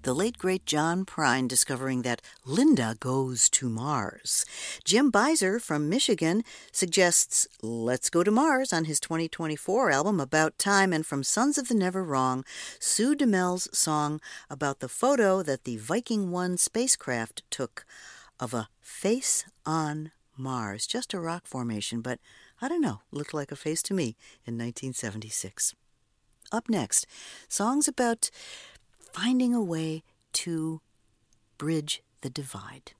the late great John Prine discovering that Linda goes to Mars. Jim Beiser from Michigan suggests Let's Go to Mars on his 2024 album About Time, and from Sons of the Never Wrong, Sue DeMel's song about the photo that the Viking 1 spacecraft took of a face on Mars. Just a rock formation, but I don't know, looked like a face to me in 1976. Up next, songs about finding a way to bridge the divide.